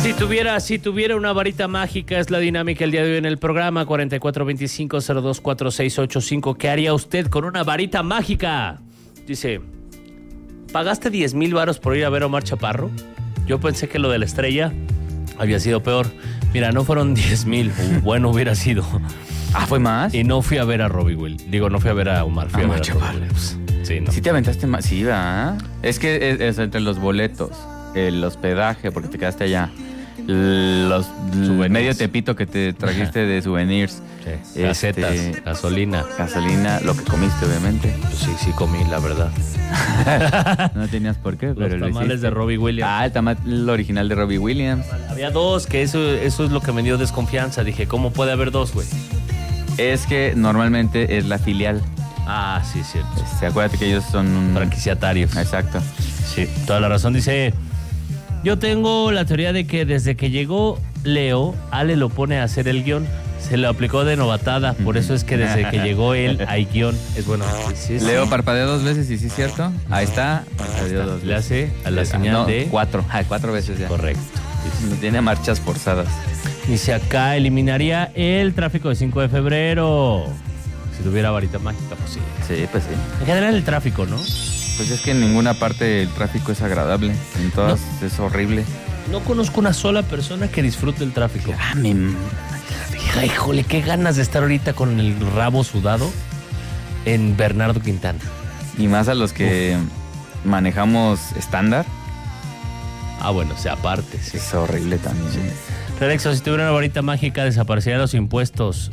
Si tuviera una varita mágica, es la dinámica el día de hoy en el programa 4425-024685. ¿Qué haría usted con una varita mágica? Dice, ¿pagaste 10,000 varos por ir a ver a Omar Chaparro? Yo pensé que lo de la estrella había sido peor. Mira, no fueron 10,000. Bueno, hubiera sido. Ah, ¿fue más? Y no fui a ver a Robbie Williams. Digo, no fui a ver a Omar. Fui a ver a Chaparro. Robbie Williams. Sí, no. Sí te aventaste más. Sí, va. Es que es entre los boletos, el hospedaje, porque te quedaste allá. Los medio tepito que te trajiste de souvenirs. Sí. Casetas, gasolina, lo que comiste, obviamente. Pues sí comí, la verdad. No tenías por qué, pero los tamales de Robbie Williams. Ah, el original de Robbie Williams. Había dos, que eso es lo que me dio desconfianza. Dije, ¿cómo puede haber dos, güey? Es que normalmente es la filial. Ah, sí, cierto. Acuérdate que ellos son franquiciatarios. Exacto. Sí, toda la razón. Dice, yo tengo la teoría de que desde que llegó Leo, Ale lo pone a hacer el guión. Se lo aplicó de novatada, por eso es que desde que llegó él hay guión. Es bueno. Sí. Leo parpadeó 2 veces y sí es cierto. Ahí está. Parpadeó 2 veces. Le hace a la señal de 4. 4 veces ya. Correcto. No tiene marchas forzadas. Dice acá, eliminaría el tráfico de 5 de febrero. Si tuviera varita mágica, pues sí. Sí, pues sí. En general el tráfico, ¿no? Pues es que en ninguna parte el tráfico es agradable. En todas es horrible. No conozco una sola persona que disfrute el tráfico. Híjole, qué ganas de estar ahorita con el rabo sudado en Bernardo Quintana. Y más a los que manejamos estándar. Ah, bueno, o sea, aparte. Sí. Es horrible también. Sí. Relexo, si tuviera una varita mágica, desaparecerían los impuestos.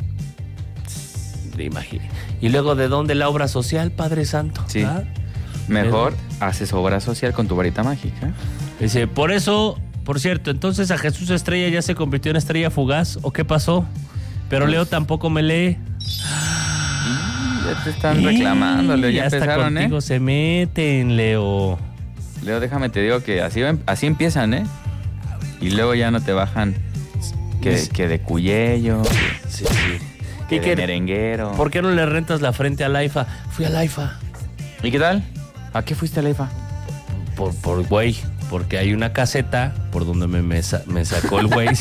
Y luego, ¿de dónde la obra social, Padre Santo? Sí. ¿Ah? Mejor haces obra social con tu varita mágica. Dice, por eso, por cierto, entonces a Jesús Estrella ya se convirtió en estrella fugaz, ¿o qué pasó? Pero pues, Leo tampoco me lee. Ya te están reclamando, Leo. Ya empezaron, hasta contigo se meten, Leo. Leo, déjame te digo que así empiezan, ¿eh? Y luego ya no te bajan que de Cuyello, sí. que de merenguero. ¿Por qué no le rentas la frente a la IFA? Fui a la IFA. ¿Y qué tal? ¿A qué fuiste a la IFA? Por güey, porque hay una caseta por donde me sacó el güey.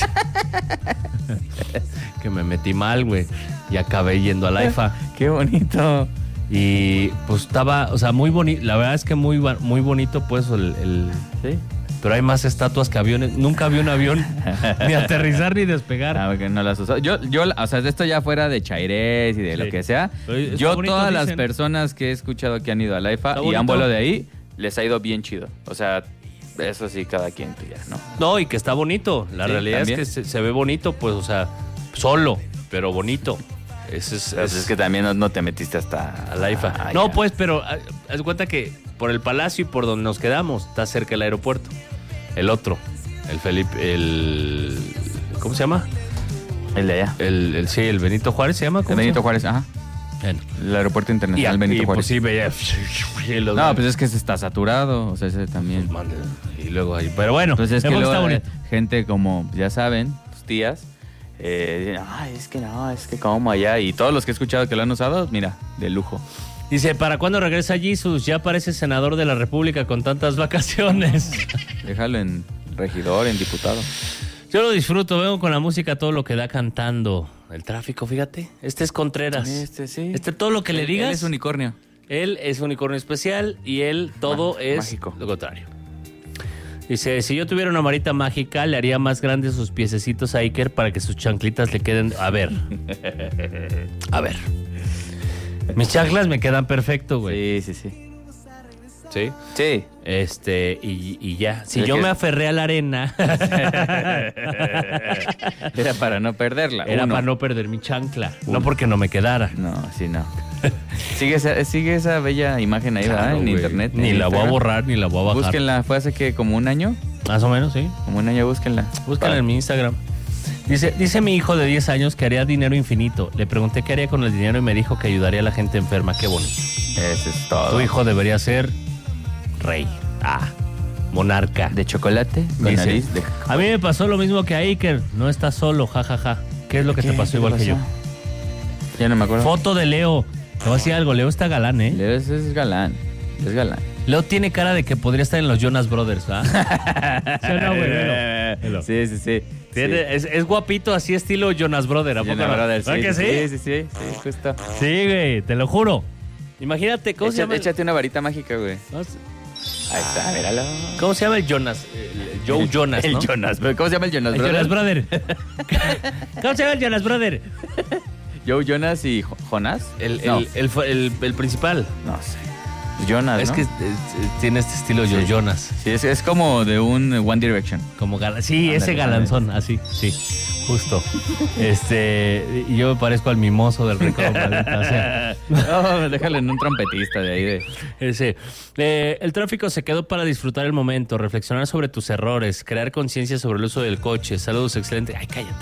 Que me metí mal, güey. Y acabé yendo a la IFA. ¡Qué bonito! Y pues estaba, o sea, muy bonito. La verdad es que muy bonito, pues, ¿Sí? Pero hay más estatuas que aviones. Nunca vi un avión ni aterrizar ni despegar. Ah, porque no las usó. Yo, o sea, de esto ya fuera de Chairés y de lo que sea. Yo bonito, todas las personas que he escuchado que han ido a la IFA y han volado de ahí, les ha ido bien chido. O sea, eso sí, cada quien ya, ¿no? No, y que está bonito. La realidad ¿también? Es que se ve bonito, pues, o sea, solo, pero bonito. Es que también no te metiste hasta a la IFA. No, pues, pero haz cuenta que por el Palacio y por donde nos quedamos, está cerca el aeropuerto. El otro, el Felipe, ¿cómo se llama? El de allá. Sí, el Benito Juárez se llama. El Benito Juárez, ajá. Bueno. El aeropuerto internacional Benito Juárez. Pues sí, veía. No, pues es que se está saturado, o sea, ese también. Pues y luego ahí, pero bueno, pues es que luego está bonito. Gente como, ya saben, tus tías, dicen, es que como allá. Y todos los que he escuchado que lo han usado, mira, de lujo. Dice, ¿para cuándo regresa Jesus? Ya parece senador de la República con tantas vacaciones. Déjalo en regidor, en diputado. Yo lo disfruto, vengo con la música todo lo que da cantando. El tráfico, fíjate. Este es Contreras. Sí. Todo lo que le digas. Él es unicornio. Él es unicornio especial y él todo es mágico. Lo contrario. Dice, si yo tuviera una varita mágica, le haría más grandes sus piececitos a Iker para que sus chanclitas le queden... A ver. Mis chanclas me quedan perfecto, güey. Sí. ¿Sí? Sí. Y ya. Si yo me aferré a la arena... Era para no perderla. Era para no perder mi chancla. No porque no me quedara. No, sí, no. Sigue esa bella imagen ahí, claro, ¿verdad? En internet. Ni la voy a borrar, ni la voy a bajar. Búsquenla. ¿Fue hace que como un año? Más o menos, sí. Como un año, búsquenla. En mi Instagram. Dice mi hijo de 10 años que haría dinero infinito. Le pregunté qué haría con el dinero y me dijo que ayudaría a la gente enferma. Qué bonito. Eso es todo. Tu hijo debería ser rey. Monarca. ¿De chocolate? Dice, a mí me pasó lo mismo que a Iker. No estás solo, jajaja. ¿Qué es lo que te pasó igual que yo? Ya no me acuerdo. Foto de Leo. Te voy a decir algo. Leo está galán, ¿eh? Leo es galán. Es galán. Leo tiene cara de que podría estar en los Jonas Brothers, ¿verdad? ¿Sí o no, güey? Velo. Sí. Es guapito, así estilo Jonas Brothers. ¿A poco no? Brothers, ¿Verdad que sí? Sí, justo. Sí, güey, te lo juro. Imagínate, ¿cómo se llama? Échate una varita mágica, güey. Ahí está, míralo. ¿Cómo se llama el Jonas? Joe Jonas, ¿no? El Jonas. ¿Cómo se llama el Jonas Brother? Jonas Brother. ¿Cómo se llama el Jonas Brother? Joe Jonas y Jonas. El principal. No sé. Jonas, es ¿no? que tiene este estilo Joe Jonas. Sí, es como de un One Direction. Como sí, ese galanzón, así, sí. Justo. Y yo me parezco al mimoso del Rico, maldita sea. No, déjale en un trompetista de ahí de. El tráfico se quedó para disfrutar el momento, reflexionar sobre tus errores, crear conciencia sobre el uso del coche. Saludos, excelente. Ay, cállate.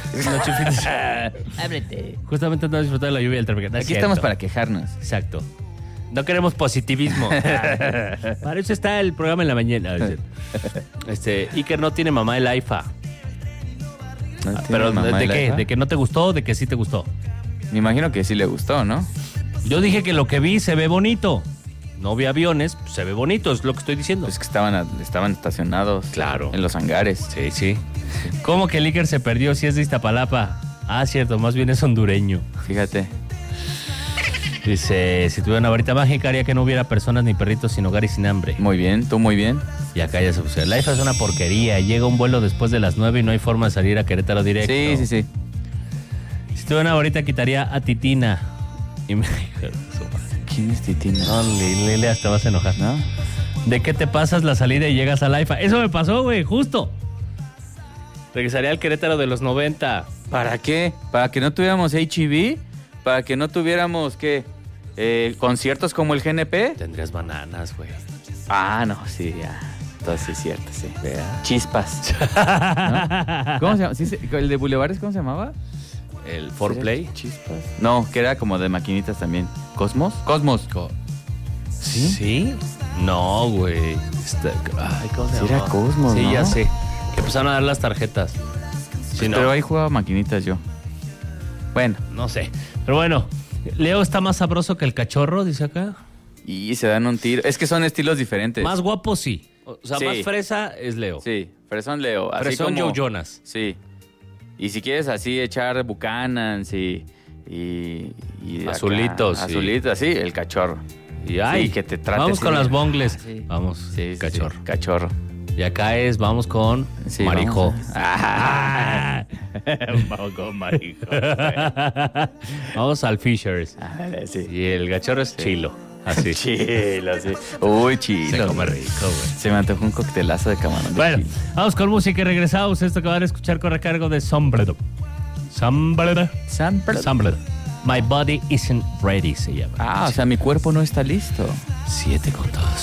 Ábrete. Justamente andamos a disfrutar de la lluvia y el tráfico. Aquí estamos para quejarnos. Exacto. No queremos positivismo. Para eso está el programa en la mañana. Iker no tiene mamá el AIFA. Pero ¿de qué? ¿De que no te gustó o de que sí te gustó? Me imagino que sí le gustó, ¿no? Yo dije que lo que vi se ve bonito. No vi aviones, pues se ve bonito, es lo que estoy diciendo. Es que estaban estacionados. Claro. En los hangares. Sí. ¿Cómo que el Iker se perdió si es de Iztapalapa? Ah, cierto, más bien es hondureño. Fíjate. Dice, si tuviera una varita mágica haría que no hubiera personas ni perritos sin hogar y sin hambre. Muy bien, tú muy bien. Y acá ya se puso. El AIFA es una porquería. Llega un vuelo después de las 9 y no hay forma de salir a Querétaro directo. Sí. Si tuviera una varita quitaría a Titina. Y me dijo, ¿quién es Titina? No, Lilea, te vas a enojar. ¿No? ¿De qué te pasas la salida y llegas al AIFA? Eso me pasó, güey, justo. Regresaría al Querétaro de los 90. ¿Para qué? ¿Para que no tuviéramos H-E-B? ¿Para que no tuviéramos, qué? ¿Conciertos como el GNP? Tendrías bananas, güey. Ah, no, sí, ya. Entonces sí es cierto, sí. ¿Vea? Chispas. ¿No? ¿Cómo se llama? ¿Sí, el de Bulevares cómo se llamaba? ¿El 4Play? Chispas. No, que era como de maquinitas también. ¿Cosmos? Cosmos. ¿Sí? ¿Sí? No, güey. Ay, ¿cómo se llama? Era Cosmos, sí, ¿no? Ya sé. Que empezaron a dar las tarjetas. Sí, pero ahí jugaba maquinitas yo. Bueno. No sé. Pero bueno, Leo está más sabroso que el cachorro, dice acá. Y se dan un tiro. Es que son estilos diferentes. Más guapo, sí. O sea, sí. Más fresa es Leo. Sí, fresón Leo. Así fresón como, Joe Jonas. Sí. Y si quieres así echar Buchanans y azulitos. Acá, azulitos, así, el cachorro. Y ay, sí, que te trates. Vamos con las bongles. Sí. Vamos, sí, cachorro. Sí, cachorro. Y acá vamos con Marijo. Vamos con Marijo. Vamos al Fishers. Sí. Y el cachorro es chilo. Así. Chilo, sí. Uy, chilo. Se come rico, güey. Se me antojó un coctelazo de camarón. Bueno, vamos con música y regresamos. Esto que van a escuchar corre a cargo de Sombredo. Sombredo. My body isn't ready, se llama. O sea, mi cuerpo no está listo. 7 con 2.